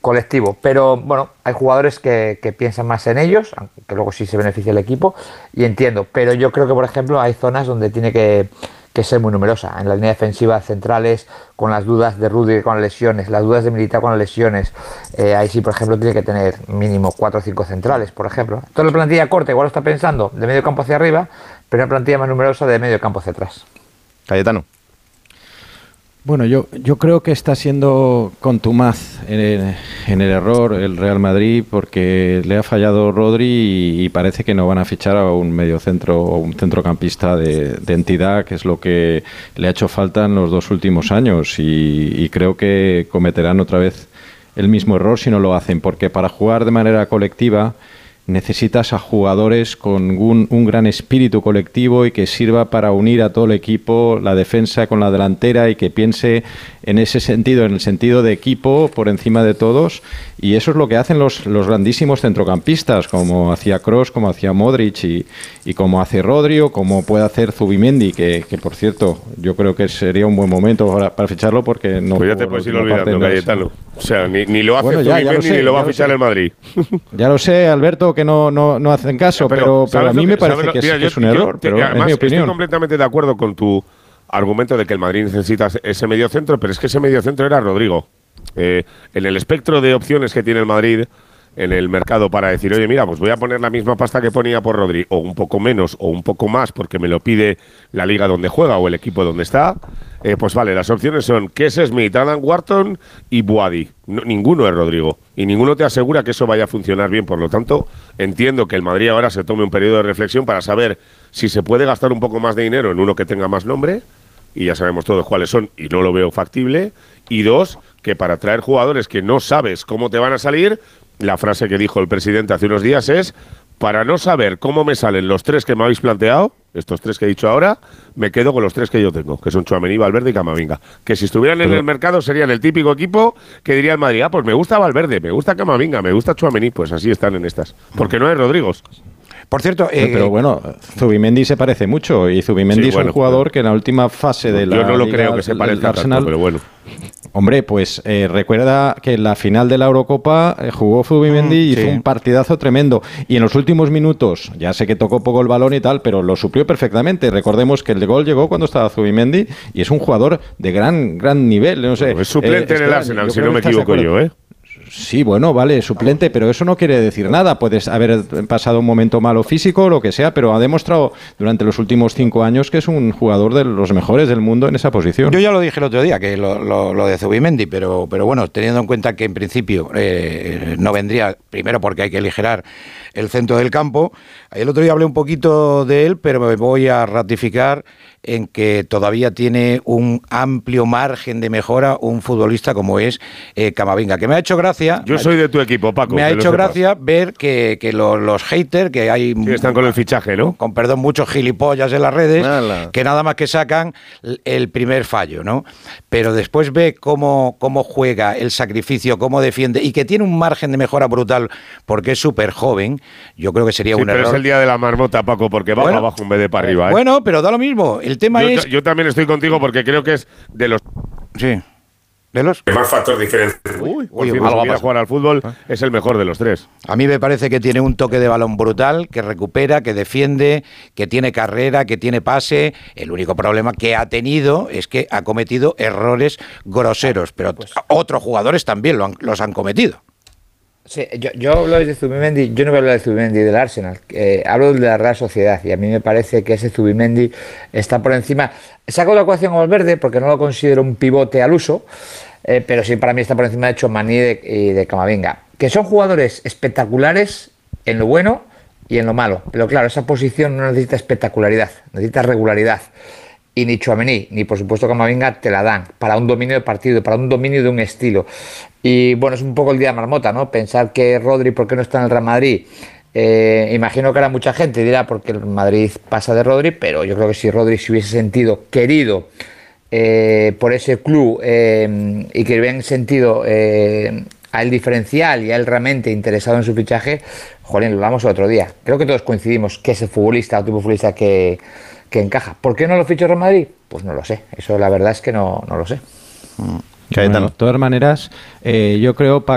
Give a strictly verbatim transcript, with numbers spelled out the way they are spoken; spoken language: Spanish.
colectivo. Pero bueno, hay jugadores que, que piensan más en ellos, aunque luego sí se beneficia el equipo, y entiendo. Pero yo creo que, por ejemplo, hay zonas donde tiene que, que ser muy numerosa. En la línea defensiva, centrales, con las dudas de Rudiger con las lesiones, las dudas de Militao con las lesiones. Eh, ahí sí, por ejemplo, tiene que tener mínimo cuatro o cinco centrales, por ejemplo. Toda la plantilla corta igual está pensando de medio campo hacia arriba, pero una plantilla más numerosa de medio campo hacia atrás. Cayetano. Bueno, yo, yo creo que está siendo contumaz en el, en el error el Real Madrid porque le ha fallado Rodri y, y parece que no van a fichar a un mediocentro o un centrocampista de, de entidad, que es lo que le ha hecho falta en los dos últimos años y, y creo que cometerán otra vez el mismo error si no lo hacen, porque para jugar de manera colectiva necesitas a jugadores con un, un gran espíritu colectivo y que sirva para unir a todo el equipo, la defensa con la delantera, y que piense en ese sentido, en el sentido de equipo por encima de todos, y eso es lo que hacen los, los grandísimos centrocampistas, como hacía Kroos, como hacía Modric y, y como hace Rodri, o como puede hacer Zubimendi, que, que por cierto yo creo que sería un buen momento para, para ficharlo, porque no... Pues ya te puedes ir olvidando, Cayetano. O sea, ni, ni lo hace bueno, ya, Zubimendi ya sé, ni lo va a lo fichar sé. el Madrid. Ya lo sé, Alberto, que no, no, no hacen caso, pero, pero, pero a mí me parece lo, que, mira, es, yo, que es un yo, error, te, pero además, es mi opinión. Estoy completamente de acuerdo con tu argumento de que el Madrid necesita ese mediocentro, pero es que ese mediocentro era Rodrigo. Eh, en el espectro de opciones que tiene el Madrid en el mercado para decir, oye, mira, pues voy a poner la misma pasta que ponía por Rodri, o un poco menos, o un poco más, porque me lo pide la liga donde juega o el equipo donde está, eh, pues vale, las opciones son Kess Smith, Adam Wharton y Boadi. No, ninguno es Rodrigo, y ninguno te asegura que eso vaya a funcionar bien. Por lo tanto, entiendo que el Madrid ahora se tome un periodo de reflexión para saber si se puede gastar un poco más de dinero en uno que tenga más nombre, y ya sabemos todos cuáles son, y no lo veo factible, y dos, que para traer jugadores que no sabes cómo te van a salir, la frase que dijo el presidente hace unos días es: para no saber cómo me salen los tres que me habéis planteado, estos tres que he dicho ahora, me quedo con los tres que yo tengo, que son Tchouaméni, Valverde y Camavinga. Que si estuvieran Pero, en el mercado serían el típico equipo que diría el Madrid, ah, pues me gusta Valverde, me gusta Camavinga, me gusta Tchouaméni, pues así están en estas. Porque no es Rodríguez. Por cierto, eh, pero bueno, Zubimendi se parece mucho, y Zubimendi sí, es bueno, un jugador pero, que en la última fase de la yo no lo Liga, creo que se parezca Arsenal, tanto, pero bueno. Hombre, pues eh, recuerda que en la final de la Eurocopa eh, jugó Zubimendi y sí. hizo un partidazo tremendo. Y en los últimos minutos, ya sé que tocó poco el balón y tal, pero lo suplió perfectamente. Recordemos que el gol llegó cuando estaba Zubimendi y es un jugador de gran gran nivel. No sé, bueno, es suplente eh, en el Arsenal, si no me equivoco yo, ¿eh? Sí, bueno, vale, suplente, pero eso no quiere decir nada. Puedes haber pasado un momento malo físico o lo que sea, pero ha demostrado durante los últimos cinco años que es un jugador de los mejores del mundo en esa posición. Yo ya lo dije el otro día, que lo, lo, lo de Zubimendi, pero, pero bueno, teniendo en cuenta que en principio eh, no vendría, primero porque hay que aligerar el centro del campo. El otro día hablé un poquito de él, pero me voy a ratificar en que todavía tiene un amplio margen de mejora un futbolista como es eh, Camavinga, que me ha hecho gracia. Yo soy de tu equipo, Paco. Me ha hecho gracia ver que, que los, los haters, que hay... Sí, están con el fichaje, ¿no? Con perdón, muchos gilipollas en las redes, Nala. que nada más que sacan el primer fallo, ¿no? Pero después ve cómo, cómo juega, el sacrificio, cómo defiende, y que tiene un margen de mejora brutal porque es súper joven. Yo creo que sería sí, un pero error. Es el día de la marmota, Paco, porque va bueno, para abajo en vez de para arriba, ¿eh? Bueno, pero da lo mismo. El tema yo, es... Yo también estoy contigo porque creo que es de los... Sí. ¿De los? Más factor diferente. Uy, Uy fin, algo a jugar al fútbol ¿Ah? Es el mejor de los tres. A mí me parece que tiene un toque de balón brutal, que recupera, que defiende, que tiene carrera, que tiene pase. El único problema que ha tenido es que ha cometido errores groseros, pero pues, otros jugadores también lo han, los han cometido. Sí, yo, yo hablo de Zubimendi, yo no voy a hablar de Zubimendi del Arsenal, eh, hablo de la Real Sociedad, y a mí me parece que ese Zubimendi está por encima. Saco la ecuación a Valverde porque no lo considero un pivote al uso, eh, pero sí para mí está por encima de Tchouaméni y de, y de Camavinga, que son jugadores espectaculares en lo bueno y en lo malo, pero claro, esa posición no necesita espectacularidad, necesita regularidad. Y ni Tchouaméni, ni por supuesto Camavinga te la dan para un dominio de partido, para un dominio de un estilo. Y bueno, es un poco el día de marmota, ¿no? Pensar que Rodri, ¿por qué no está en el Real Madrid? Eh, imagino que ahora mucha gente dirá porque el Madrid pasa de Rodri, pero yo creo que si Rodri se hubiese sentido querido eh, por ese club eh, y que hubieran sentido eh, a él diferencial y a él realmente interesado en su fichaje, jolín, lo hablamos el otro día. Creo que todos coincidimos que es el futbolista, o tipo de futbolista que... que encaja. ¿Por qué no lo fichó Real Madrid? Pues no lo sé. Eso la verdad es que no, no lo sé. Bueno, de todas maneras, eh, yo creo, Paco,